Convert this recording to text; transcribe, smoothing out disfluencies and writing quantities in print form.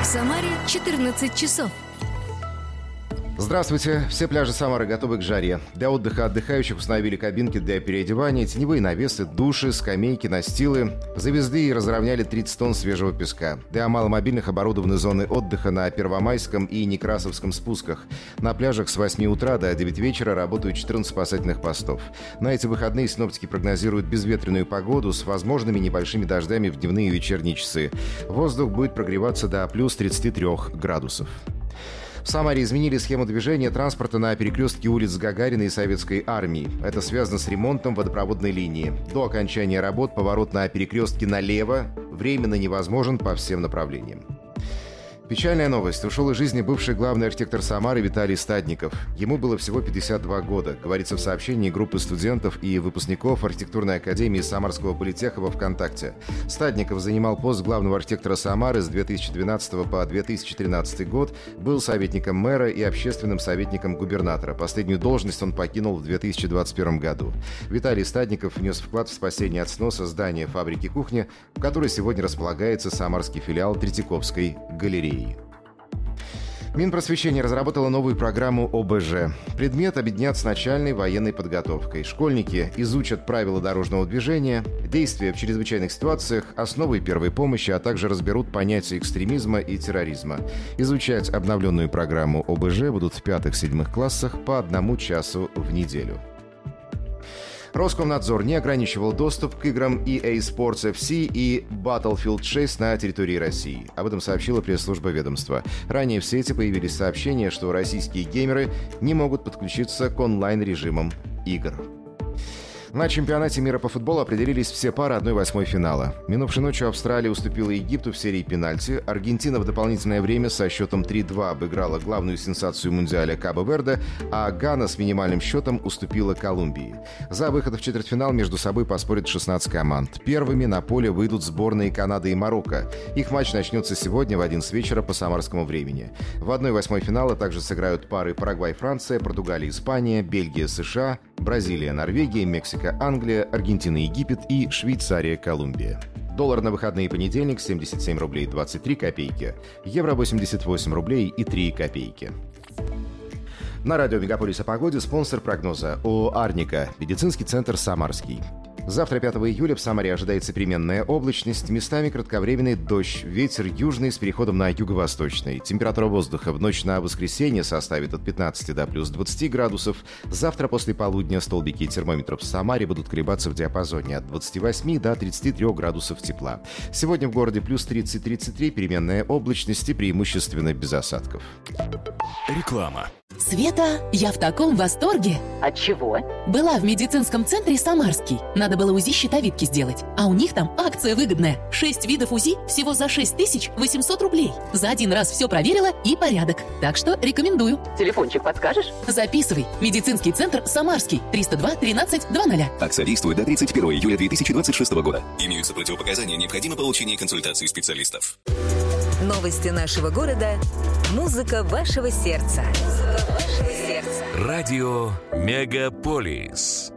Самаре 14 часов. Здравствуйте. Все пляжи Самары готовы к жаре. Для отдыха отдыхающих установили кабинки для переодевания, теневые навесы, души, скамейки, настилы. Завезли и разровняли 30 тонн свежего песка. Для маломобильных оборудованы зоны отдыха на Первомайском и Некрасовском спусках. На пляжах с 8 утра до 9 вечера работают 14 спасательных постов. На эти выходные синоптики прогнозируют безветренную погоду с возможными небольшими дождями в дневные и вечерние часы. Воздух будет прогреваться до плюс 33 градусов. В Самаре изменили схему движения транспорта на перекрестке улиц Гагарина и Советской армии. Это связано с ремонтом водопроводной линии. До окончания работ поворот на перекрестке налево временно невозможен по всем направлениям. Печальная новость. Ушел из жизни бывший главный архитектор Самары Виталий Стадников. Ему было всего 52 года, говорится в сообщении группы студентов и выпускников архитектурной академии Самарского политеха во ВКонтакте. Стадников занимал пост главного архитектора Самары с 2012 по 2013 год, был советником мэра и общественным советником губернатора. Последнюю должность он покинул в 2021 году. Виталий Стадников внес вклад в спасение от сноса здания фабрики кухни, в которой сегодня располагается самарский филиал Третьяковской галереи. Минпросвещение разработало новую программу ОБЖ. Предмет объединят с начальной военной подготовкой. Школьники изучат правила дорожного движения, действия в чрезвычайных ситуациях, основы первой помощи, а также разберут понятия экстремизма и терроризма. Изучать обновленную программу ОБЖ будут в 5-7 классах по 1 часу в неделю. Роскомнадзор не ограничивал доступ к играм EA Sports FC и Battlefield 6 на территории России. Об этом сообщила пресс-служба ведомства. Ранее в сети появились сообщения, что российские геймеры не могут подключиться к онлайн-режимам игр. На чемпионате мира по футболу определились все пары 1/8 финала. Минувшей ночью Австралия уступила Египту в серии пенальти. Аргентина в дополнительное время со счетом 3-2 обыграла главную сенсацию Мундиаля Кабо-Верде, а Гана с минимальным счетом уступила Колумбии. За выход в четвертьфинал между собой поспорят 16 команд. Первыми на поле выйдут сборные Канады и Марокко. Их матч начнется сегодня в 11 вечера по самарскому времени. В 1/8 финала также сыграют пары Парагвай-Франция, Португалия-Испания, Бельгия-США, Бразилия-Норвегия, Мексика-Англия, Аргентина-Египет и Швейцария-Колумбия. Доллар на выходные понедельник 77 рублей 23 копейки. Евро 88 рублей и 3 копейки. На радио «Мегаполис» о погоде спонсор прогноза ООО «Арника», медицинский центр «Самарский». Завтра, 5 июля, в Самаре ожидается переменная облачность, местами кратковременный дождь, ветер южный с переходом на юго-восточный. Температура воздуха в ночь на воскресенье составит от 15 до плюс 20 градусов. Завтра после полудня столбики термометров в Самаре будут колебаться в диапазоне от 28 до 33 градусов тепла. Сегодня в городе плюс 30-33, переменная облачность и преимущественно без осадков. Реклама. Света, я в таком восторге. От чего? Была в медицинском центре «Самарский». Надо было УЗИ щитовидки сделать. А у них там акция выгодная. 6 видов УЗИ всего за 6800 рублей. За один раз все проверила и порядок. Так что рекомендую. Телефончик подскажешь? Записывай. Медицинский центр «Самарский». 302-13-00. Акция действует до 31 июля 2026 года. Имеются противопоказания, необходимо получение консультации специалистов. Новости нашего города. Музыка вашего сердца. Радио «Мегаполис».